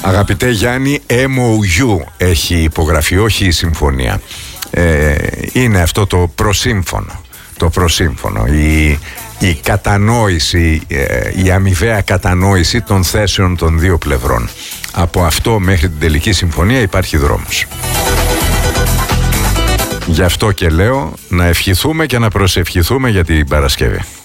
Αγαπητέ Γιάννη, MOU έχει υπογραφεί, όχι η συμφωνία. Είναι αυτό το προσύμφωνο. Το προσύμφωνο, η κατανόηση, η αμοιβαία κατανόηση των θέσεων των δύο πλευρών. Από αυτό μέχρι την τελική συμφωνία υπάρχει δρόμος. Γι' αυτό και λέω να ευχηθούμε και να προσευχηθούμε για την Παρασκευή.